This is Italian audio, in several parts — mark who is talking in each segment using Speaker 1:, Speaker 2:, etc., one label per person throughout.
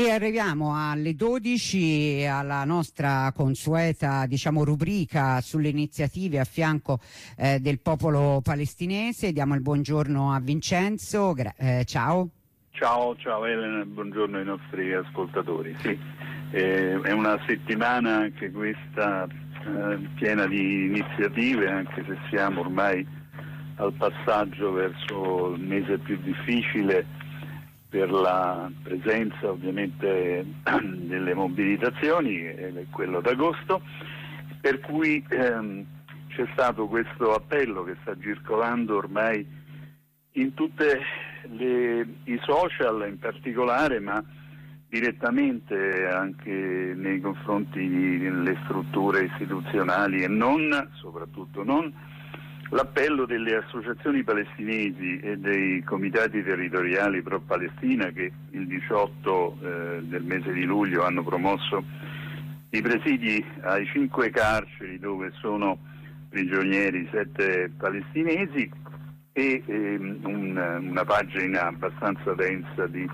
Speaker 1: E arriviamo alle 12 alla nostra consueta, diciamo, rubrica sulle iniziative a fianco del popolo palestinese. Diamo il buongiorno a Vincenzo. Ciao.
Speaker 2: Ciao Elena, buongiorno ai nostri ascoltatori. Sì, è una settimana anche questa piena di iniziative, anche se siamo ormai al passaggio verso il mese più difficile per la presenza ovviamente delle mobilitazioni, quello d'agosto, per cui c'è stato questo appello che sta circolando ormai in tutte i social in particolare, ma direttamente anche nei confronti delle strutture istituzionali e non, soprattutto non, l'appello delle associazioni palestinesi e dei comitati territoriali pro-Palestina che il 18 del mese di luglio hanno promosso i presidi ai 5 carceri dove sono prigionieri 7 palestinesi e una pagina abbastanza densa di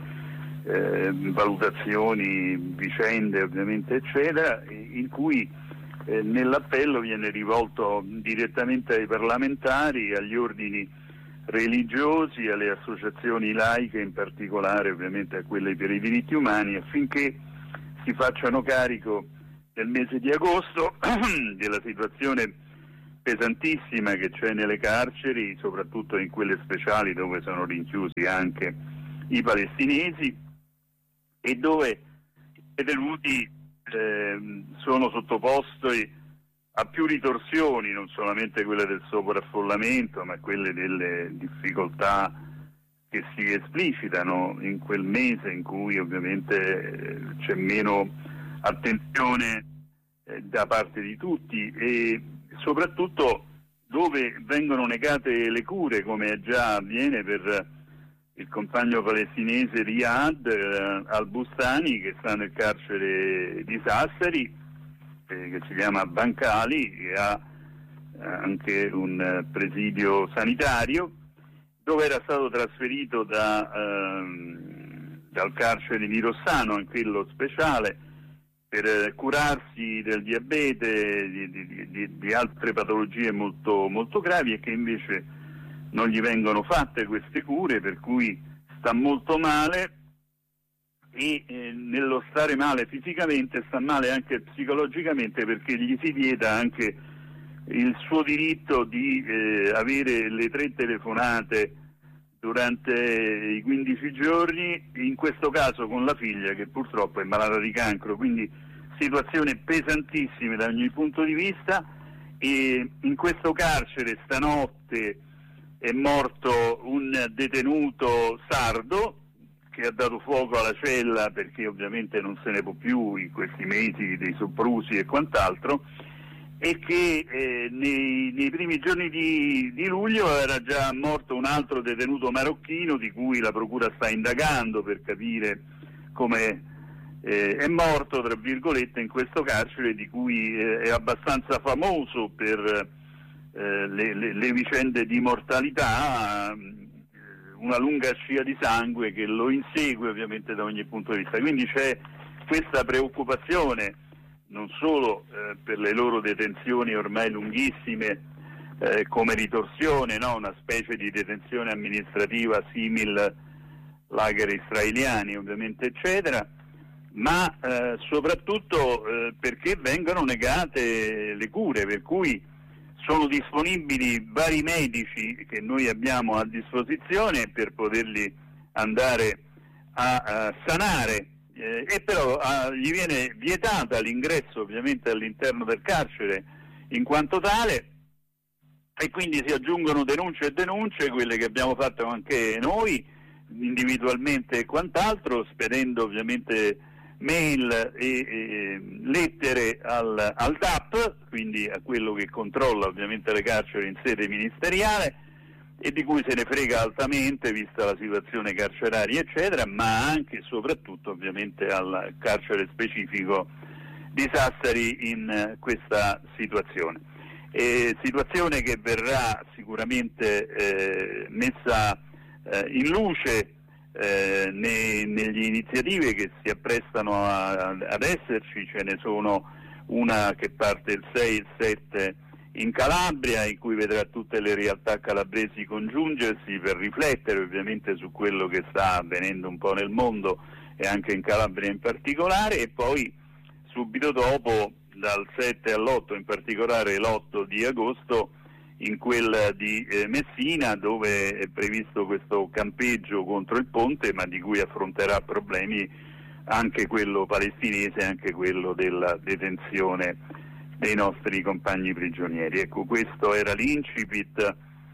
Speaker 2: valutazioni, vicende ovviamente eccetera, in cui nell'appello viene rivolto direttamente ai parlamentari, agli ordini religiosi, alle associazioni laiche, in particolare ovviamente a quelle per i diritti umani, affinché si facciano carico nel mese di agosto della situazione pesantissima che c'è nelle carceri, soprattutto in quelle speciali dove sono rinchiusi anche i palestinesi e dove i detenuti sono sottoposti a più ritorsioni, non solamente quelle del sovraffollamento, ma quelle delle difficoltà che si esplicitano in quel mese in cui ovviamente c'è meno attenzione da parte di tutti e soprattutto dove vengono negate le cure, come già avviene per il compagno palestinese Riyad al-Bustani, che sta nel carcere di Sassari, che si chiama Bancali, che ha anche un presidio sanitario, dove era stato trasferito dal carcere di Rossano, anche quello speciale, per curarsi del diabete, di altre patologie molto, molto gravi e che invece non gli vengono fatte queste cure, per cui sta molto male e nello stare male fisicamente sta male anche psicologicamente, perché gli si vieta anche il suo diritto di avere le 3 telefonate durante i 15 giorni, in questo caso con la figlia che purtroppo è malata di cancro, quindi situazione pesantissima da ogni punto di vista. E in questo carcere stanotte è morto un detenuto sardo che ha dato fuoco alla cella perché ovviamente non se ne può più in questi mesi dei soprusi e quant'altro, e che nei primi giorni di luglio era già morto un altro detenuto marocchino di cui la procura sta indagando per capire come è morto, tra virgolette, in questo carcere di cui è abbastanza famoso per le vicende di mortalità, una lunga scia di sangue che lo insegue ovviamente da ogni punto di vista. Quindi c'è questa preoccupazione non solo per le loro detenzioni ormai lunghissime come ritorsione, no? Una specie di detenzione amministrativa simil lager israeliani ovviamente eccetera, ma soprattutto perché vengono negate le cure, per cui sono disponibili vari medici che noi abbiamo a disposizione per poterli andare a sanare, e però gli viene vietata l'ingresso ovviamente all'interno del carcere in quanto tale, e quindi si aggiungono denunce e denunce, quelle che abbiamo fatto anche noi individualmente e quant'altro, spedendo ovviamente mail e lettere al DAP, quindi a quello che controlla ovviamente le carceri in sede ministeriale e di cui se ne frega altamente vista la situazione carceraria eccetera, ma anche e soprattutto ovviamente al carcere specifico di Sassari in questa situazione. Situazione che verrà sicuramente messa in luce negli iniziative che si apprestano ad esserci ce ne sono una che parte il 6 e il 7 in Calabria, in cui vedrà tutte le realtà calabresi congiungersi per riflettere ovviamente su quello che sta avvenendo un po' nel mondo e anche in Calabria in particolare, e poi subito dopo dal 7 all'8, in particolare l'8 di agosto, in quella di Messina, dove è previsto questo campeggio contro il ponte, ma di cui affronterà problemi anche quello palestinese, anche quello della detenzione dei nostri compagni prigionieri. Ecco, questo era l'incipit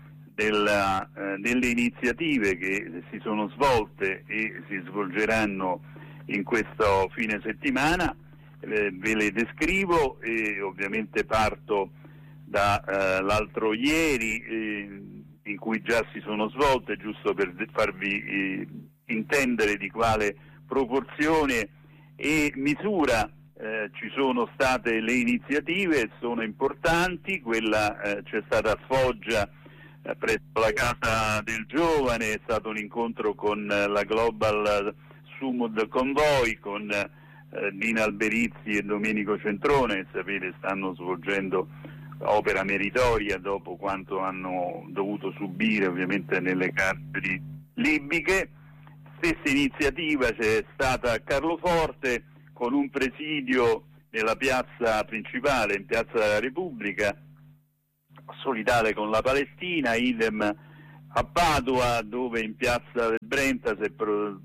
Speaker 2: delle iniziative che si sono svolte e si svolgeranno in questo fine settimana. Ve le descrivo e ovviamente parto da l'altro ieri, in cui già si sono svolte, giusto per farvi intendere di quale proporzione e misura ci sono state le iniziative. Sono importanti. Quella c'è stata a Foggia presso la Casa del Giovane, è stato un incontro con la Global Sumud Convoy, con Dina Alberizzi e Domenico Centrone. Sapete, stanno svolgendo opera meritoria dopo quanto hanno dovuto subire ovviamente nelle carceri libiche. Stessa iniziativa c'è stata a Carloforte, con un presidio nella piazza principale, in Piazza della Repubblica, solidale con la Palestina. Idem a Padova, dove in Piazza del Brenta si è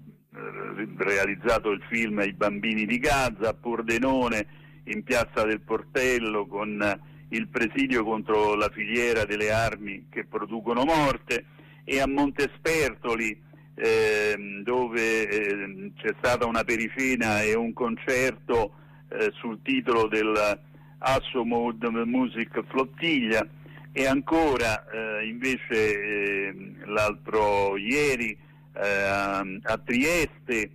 Speaker 2: realizzato il film I bambini di Gaza. A Pordenone, in Piazza del Portello, con il presidio contro la filiera delle armi che producono morte. E a Montespertoli, dove c'è stata una pericena e un concerto sul titolo del Assomud Music Flottiglia. E ancora invece l'altro ieri a Trieste,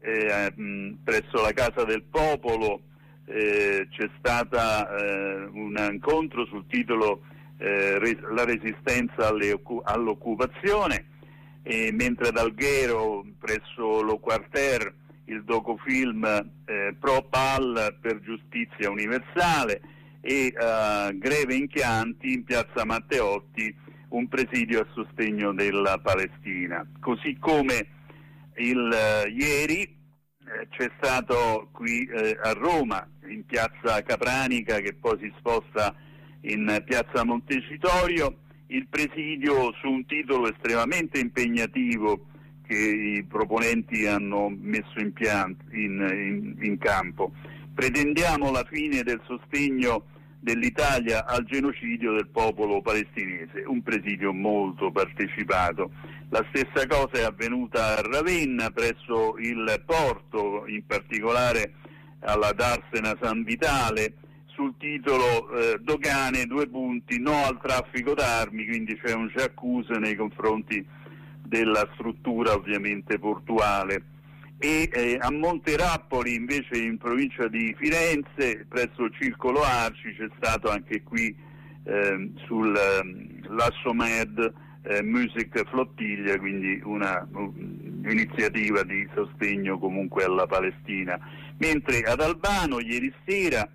Speaker 2: presso la Casa del Popolo, c'è stata un incontro sul titolo La resistenza all'occupazione. Mentre ad Alghero, presso lo Quarter, il docufilm Pro Pal per giustizia universale. E Greve in Chianti, in Piazza Matteotti, un presidio a sostegno della Palestina. Così come ieri c'è stato qui a Roma, in Piazza Capranica, che poi si sposta in Piazza Montecitorio, il presidio su un titolo estremamente impegnativo che i proponenti hanno messo in campo. Pretendiamo la fine del sostegno dell'Italia al genocidio del popolo palestinese, un presidio molto partecipato. La stessa cosa è avvenuta a Ravenna, presso il porto, in particolare alla Darsena San Vitale, sul titolo dogane, no al traffico d'armi. Quindi c'è un j'accuse nei confronti della struttura ovviamente portuale. E a Monterappoli, invece, in provincia di Firenze, presso il Circolo Arci, c'è stato anche qui sull'Assomed Music Flottiglia, quindi un'iniziativa di sostegno comunque alla Palestina. Mentre ad Albano ieri sera,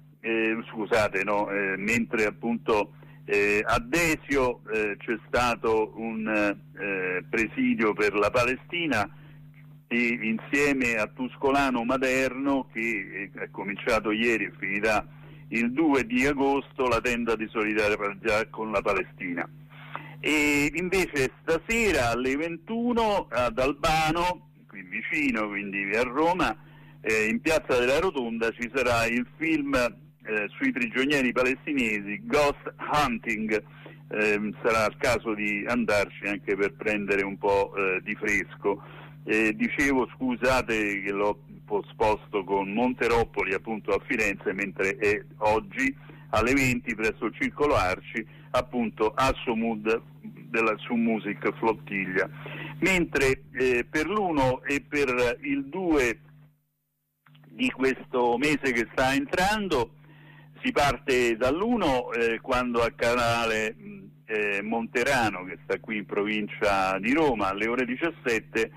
Speaker 2: mentre appunto a Desio c'è stato un presidio per la Palestina, e insieme a Tuscolano Maderno, che è cominciato ieri e finirà il 2 di agosto, la tenda di solidarietà con la Palestina. E invece stasera alle 21 ad Albano, qui vicino, quindi a Roma, in Piazza della Rotonda ci sarà il film sui prigionieri palestinesi, Ghost Hunting. Sarà il caso di andarci anche per prendere un po' di fresco. Dicevo, scusate che l'ho posposto con Monteroppoli appunto a Firenze, mentre è oggi alle 20 presso il Circolo Arci, appunto Assomud su Music Flottiglia. Mentre per l'1 e per il 2 di questo mese che sta entrando si parte dall'1 quando a Canale Monterano, che sta qui in provincia di Roma, alle ore 17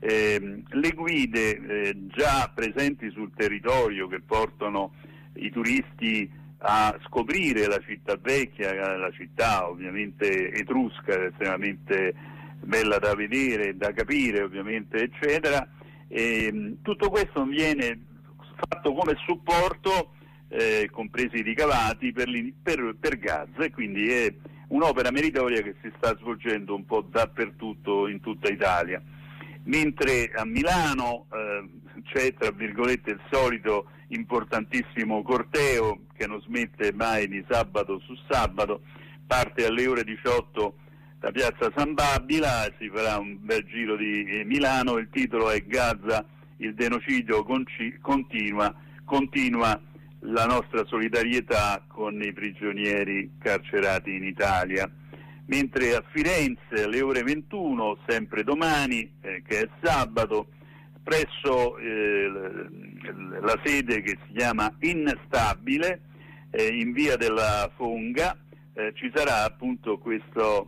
Speaker 2: Le guide già presenti sul territorio, che portano i turisti a scoprire la città vecchia, la città ovviamente etrusca, estremamente bella da vedere, da capire ovviamente, eccetera. Tutto questo viene fatto come supporto, compresi i ricavati, per Gaza, e quindi è un'opera meritoria che si sta svolgendo un po' dappertutto in tutta Italia. Mentre a Milano c'è, tra virgolette, il solito importantissimo corteo che non smette mai di sabato su sabato. Parte alle ore 18 da piazza San Babila, si farà un bel giro di Milano. Il titolo è Gaza, il genocidio continua la nostra solidarietà con i prigionieri carcerati in Italia. Mentre a Firenze alle ore 21, sempre domani, che è sabato, presso la sede che si chiama Instabile, in via della Fonga, ci sarà appunto questo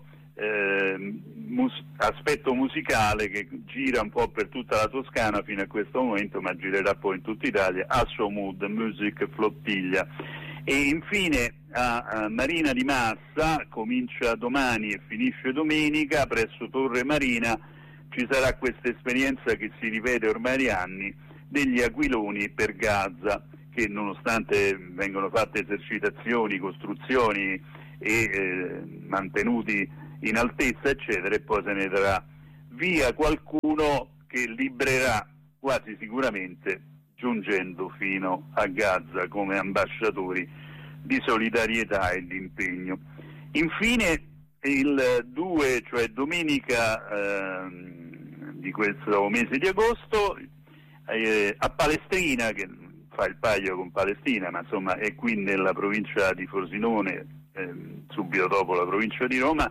Speaker 2: aspetto musicale che gira un po' per tutta la Toscana fino a questo momento, ma girerà poi in tutta Italia, Assomud Music Flottiglia. E infine a Marina di Massa, comincia domani e finisce domenica, presso Torre Marina ci sarà questa esperienza che si ripete ormai da anni, degli aquiloni per Gaza, che nonostante vengono fatte esercitazioni, costruzioni e mantenuti in altezza, eccetera, e poi se ne darà via qualcuno che librerà quasi sicuramente, giungendo fino a Gaza come ambasciatori di solidarietà e di impegno. Infine il 2, cioè domenica di questo mese di agosto, a Palestrina, che fa il paio con Palestina, ma insomma è qui nella provincia di Frosinone, subito dopo la provincia di Roma,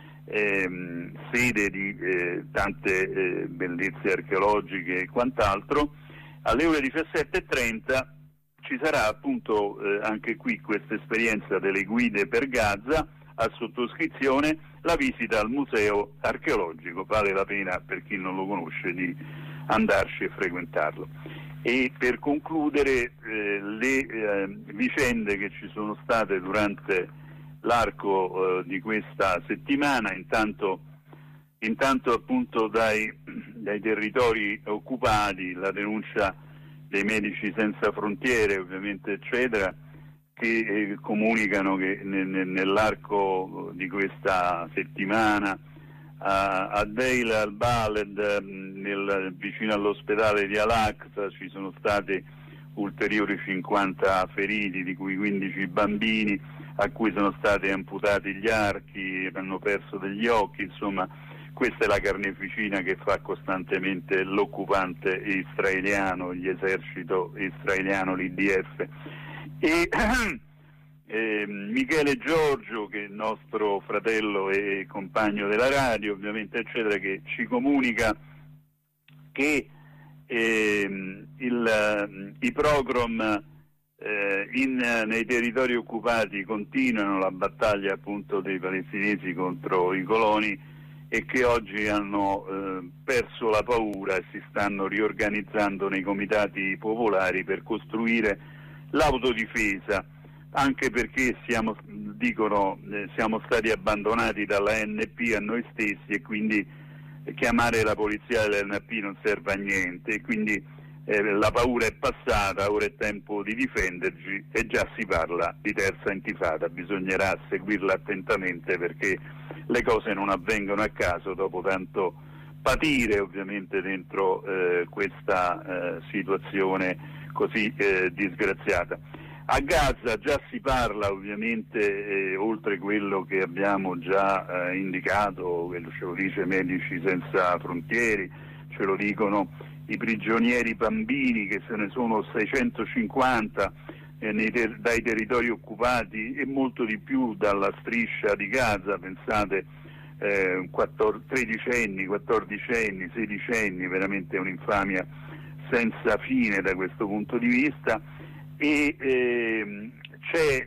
Speaker 2: sede di tante bellezze archeologiche e quant'altro. Alle ore 17:30 ci sarà appunto anche qui questa esperienza delle guide per Gaza, a sottoscrizione, la visita al museo archeologico. Vale la pena, per chi non lo conosce, di andarci e frequentarlo. E per concludere le vicende che ci sono state durante l'arco di questa settimana, intanto appunto dai territori occupati, la denuncia dei Medici Senza Frontiere, ovviamente, eccetera, che comunicano che nell'arco di questa settimana a Deir al-Balad, vicino all'ospedale di Al-Aqsa, ci sono stati ulteriori 50 feriti, di cui 15 bambini, a cui sono stati amputati gli archi, hanno perso degli occhi. Insomma, questa è la carneficina che fa costantemente l'occupante israeliano, l'esercito israeliano, l'IDF. E Michele Giorgio, che è il nostro fratello e compagno della radio, ovviamente, eccetera, che ci comunica che i pogrom nei territori occupati continuano, la battaglia appunto dei palestinesi contro i coloni, e che oggi hanno perso la paura e si stanno riorganizzando nei comitati popolari per costruire l'autodifesa, anche perché siamo stati abbandonati dalla NP a noi stessi, e quindi chiamare la polizia dell'NP non serve a niente, e quindi la paura è passata, ora è tempo di difenderci, e già si parla di terza intifada. Bisognerà seguirla attentamente, perché le cose non avvengono a caso dopo tanto patire ovviamente dentro questa situazione così disgraziata. A Gaza già si parla ovviamente, oltre quello che abbiamo già indicato, quello ce lo dice Medici Senza Frontiere, ce lo dicono i prigionieri bambini, che se ne sono 650 dai territori occupati, e molto di più dalla striscia di Gaza. Pensate, 13enni, 14enni, 16enni, veramente un'infamia senza fine da questo punto di vista. E c'è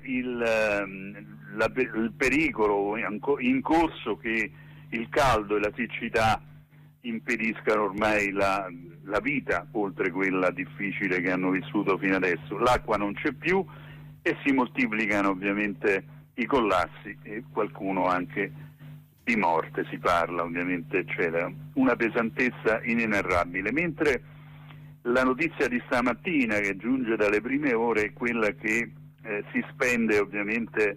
Speaker 2: il pericolo in corso che il caldo e la siccità impediscano ormai la vita, oltre quella difficile che hanno vissuto fino adesso. L'acqua non c'è più e si moltiplicano ovviamente i collassi e qualcuno anche di morte si parla, ovviamente c'è una pesantezza inenarrabile, mentre la notizia di stamattina che giunge dalle prime ore è quella che si spende ovviamente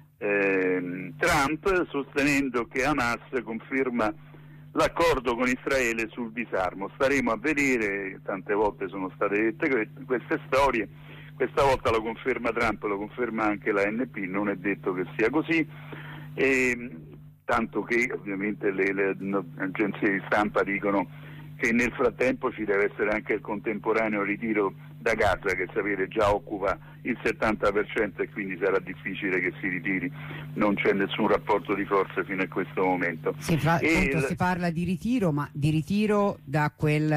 Speaker 2: Trump sostenendo che Hamas conferma l'accordo con Israele sul disarmo. Staremo a vedere, tante volte sono state dette queste storie, questa volta lo conferma Trump, lo conferma anche l'ANP, non è detto che sia così, tanto che ovviamente le agenzie di stampa dicono che nel frattempo ci deve essere anche il contemporaneo ritiro da Gaza, che sapete già occupa il 70% e quindi sarà difficile che si ritiri, non c'è nessun rapporto di forze fino a questo momento.
Speaker 1: Si parla di ritiro, ma di ritiro da quel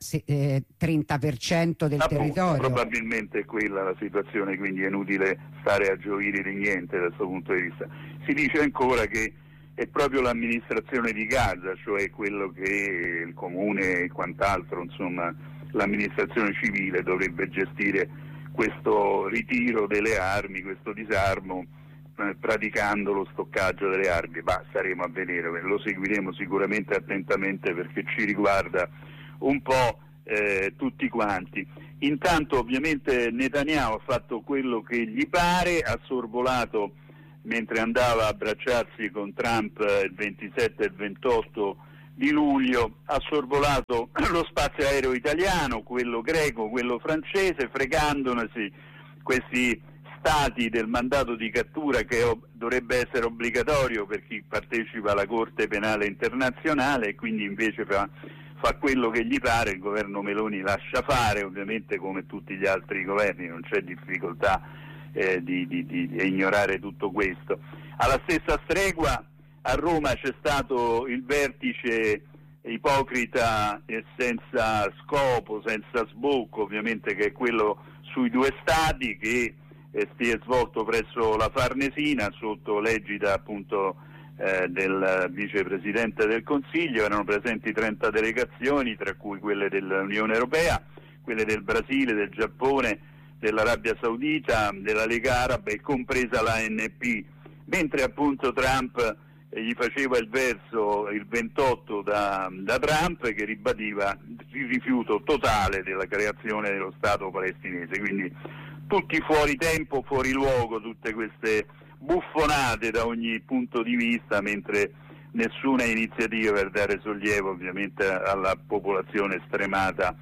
Speaker 1: 30% del territorio.
Speaker 2: Probabilmente è quella la situazione, quindi è inutile stare a gioire di niente da questo punto di vista. Si dice ancora che è proprio l'amministrazione di Gaza, cioè quello che il comune e quant'altro, insomma l'amministrazione civile dovrebbe gestire questo ritiro delle armi, questo disarmo, praticando lo stoccaggio delle armi. Ma staremo a vedere, lo seguiremo sicuramente attentamente perché ci riguarda un po' tutti quanti. Intanto ovviamente Netanyahu ha fatto quello che gli pare, ha sorvolato mentre andava a abbracciarsi con Trump il 27 e il 28 di luglio, ha sorvolato lo spazio aereo italiano, quello greco, quello francese, fregandonesi questi stati del mandato di cattura che dovrebbe essere obbligatorio per chi partecipa alla Corte Penale Internazionale, e quindi invece fa quello che gli pare. Il governo Meloni lascia fare, ovviamente come tutti gli altri governi, non c'è difficoltà di ignorare tutto questo. Alla stessa stregua a Roma c'è stato il vertice ipocrita e senza scopo, senza sbocco, ovviamente, che è quello sui due stati, che si è svolto presso la Farnesina sotto l'egida appunto del vicepresidente del Consiglio. Erano presenti 30 delegazioni, tra cui quelle dell'Unione Europea, quelle del Brasile, del Giappone, dell'Arabia Saudita, della Lega Araba e compresa l'ANP, mentre appunto Trump gli faceva il verso il 28 da Trump, che ribadiva il rifiuto totale della creazione dello Stato palestinese. Quindi tutti fuori tempo, fuori luogo, tutte queste buffonate da ogni punto di vista, mentre nessuna iniziativa per dare sollievo ovviamente alla popolazione stremata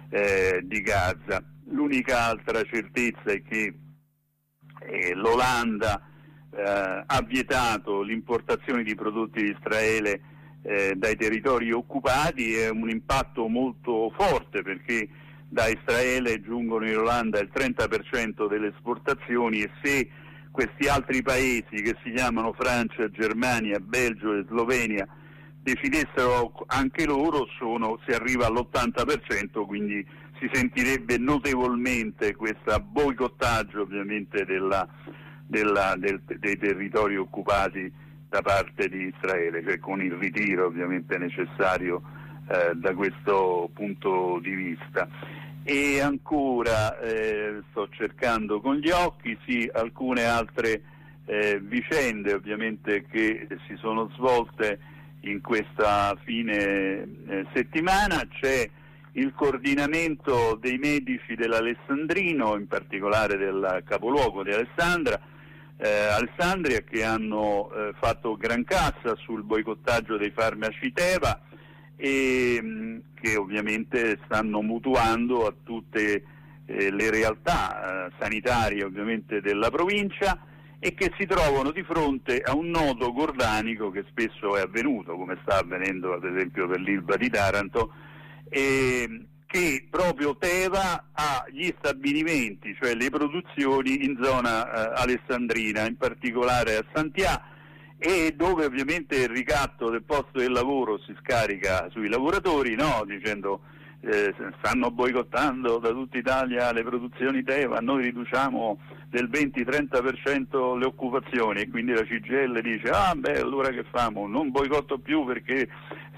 Speaker 2: di Gaza. L'unica altra certezza è che l'Olanda ha vietato l'importazione di prodotti di Israele dai territori occupati. È un impatto molto forte perché da Israele giungono in Olanda il 30% delle esportazioni, e se questi altri paesi che si chiamano Francia, Germania, Belgio e Slovenia decidessero anche loro, si arriva all'80%, quindi si sentirebbe notevolmente questo boicottaggio ovviamente dei territori occupati da parte di Israele, cioè con il ritiro ovviamente necessario da questo punto di vista. E ancora sto cercando con gli occhi alcune altre vicende ovviamente che si sono svolte in questa fine settimana. C'è il coordinamento dei medici dell'Alessandrino, in particolare del capoluogo di Alessandria, che hanno fatto gran cassa sul boicottaggio dei farmaci Teva, e che ovviamente stanno mutuando a tutte le realtà sanitarie ovviamente della provincia, e che si trovano di fronte a un nodo gordanico che spesso è avvenuto, come sta avvenendo ad esempio per l'Ilva di Taranto, che proprio Teva ha gli stabilimenti, cioè le produzioni in zona alessandrina, in particolare a Santià, e dove ovviamente il ricatto del posto del lavoro si scarica sui lavoratori, no? Dicendo stanno boicottando da tutta Italia le produzioni Teva, noi riduciamo del 20-30% le occupazioni, e quindi la CGIL dice allora che famo? Non boicotto più perché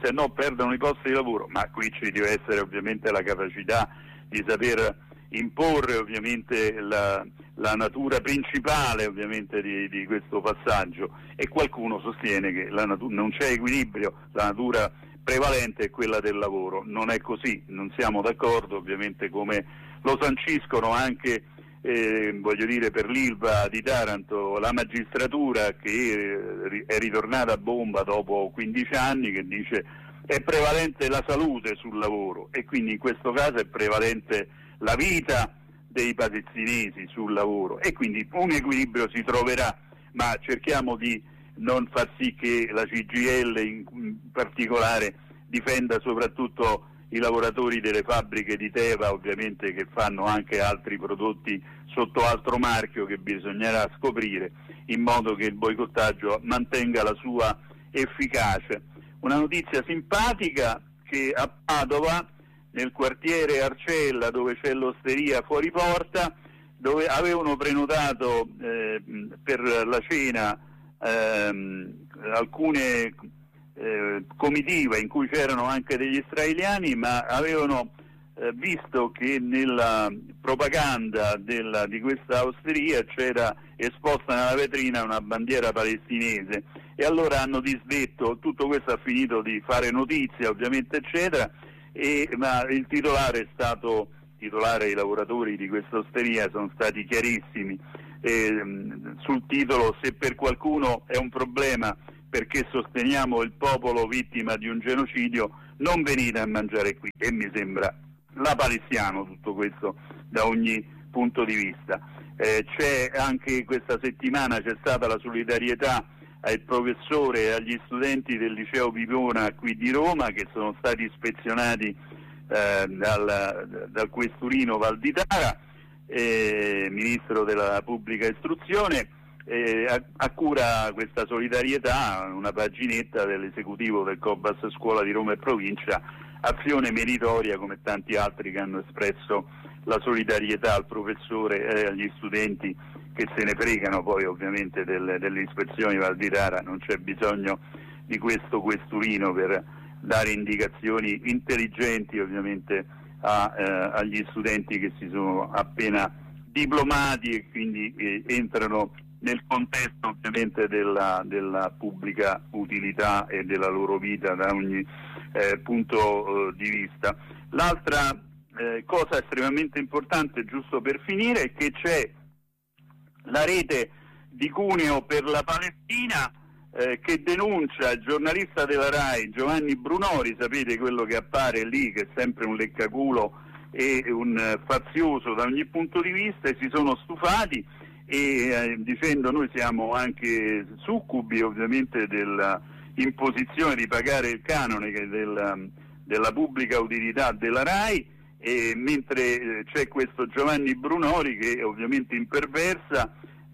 Speaker 2: ovviamente no, perdono i posti di lavoro, ma qui ci deve essere ovviamente la capacità di saper imporre ovviamente la natura principale ovviamente di questo passaggio, e qualcuno sostiene che non c'è equilibrio, la natura prevalente è quella del lavoro. Non è così, non siamo d'accordo, ovviamente, come lo sanciscono anche voglio dire, per l'Ilva di Taranto, la magistratura, che è ritornata a bomba dopo 15 anni, che dice è prevalente la salute sul lavoro, e quindi in questo caso è prevalente la vita dei palestinesi sul lavoro, e quindi un equilibrio si troverà, ma cerchiamo di non far sì che la CGIL in particolare difenda soprattutto i lavoratori delle fabbriche di Teva, ovviamente, che fanno anche altri prodotti sotto altro marchio, che bisognerà scoprire, in modo che il boicottaggio mantenga la sua efficacia. Una notizia simpatica, che a Padova, nel quartiere Arcella, dove c'è l'osteria fuori porta, dove avevano prenotato per la cena alcune comitive in cui c'erano anche degli israeliani, ma avevano visto che nella propaganda di questa osteria c'era esposta nella vetrina una bandiera palestinese, e allora hanno disdetto. Tutto questo ha finito di fare notizia, ovviamente, eccetera, ma il titolare i lavoratori di questa osteria sono stati chiarissimi sul titolo: se per qualcuno è un problema perché sosteniamo il popolo vittima di un genocidio, non venite a mangiare qui. E mi sembra lapalissiano tutto questo da ogni punto di vista. C'è anche questa settimana, c'è stata la solidarietà al professore e agli studenti del liceo Pipona qui di Roma, che sono stati ispezionati dal questurino Valditara, ministro della pubblica istruzione. A cura questa solidarietà una paginetta dell'esecutivo del Cobas Scuola di Roma e Provincia, azione meritoria come tanti altri che hanno espresso la solidarietà al professore e agli studenti, che se ne fregano poi ovviamente delle ispezioni Valditara. Non c'è bisogno di questo questurino per dare indicazioni intelligenti ovviamente agli studenti che si sono appena diplomati e quindi entrano nel contesto ovviamente della pubblica utilità e della loro vita da ogni punto di vista. L'altra cosa estremamente importante, giusto per finire, è che c'è la rete di Cuneo per la Palestina che denuncia il giornalista della RAI Giovanni Brunori, sapete, quello che appare lì, che è sempre un leccaculo e un fazioso da ogni punto di vista, e si sono stufati dicendo: noi siamo anche succubi ovviamente dell'imposizione di pagare il canone della pubblica utilità della RAI, mentre c'è questo Giovanni Brunori che ovviamente imperversa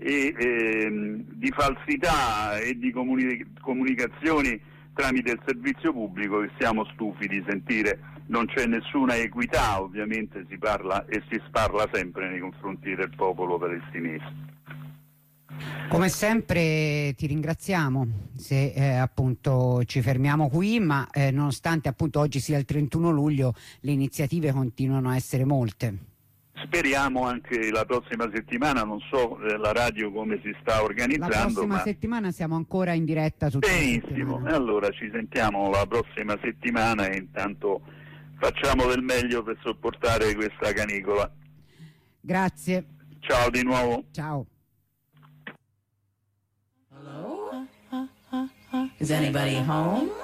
Speaker 2: di falsità e di comunicazioni tramite il servizio pubblico, che siamo stufi di sentire. Non c'è nessuna equità, ovviamente si parla e si sparla sempre nei confronti del popolo palestinese.
Speaker 1: Come sempre ti ringraziamo, se appunto ci fermiamo qui, ma nonostante appunto oggi sia il 31 luglio le iniziative continuano a essere molte.
Speaker 2: Speriamo anche la prossima settimana, non so la radio come si sta organizzando.
Speaker 1: La prossima settimana siamo ancora in diretta tutta la settimana.
Speaker 2: Benissimo, allora ci sentiamo la prossima settimana e intanto facciamo del meglio per sopportare questa canicola.
Speaker 1: Grazie.
Speaker 2: Ciao di nuovo.
Speaker 1: Ciao.
Speaker 3: Is anybody home?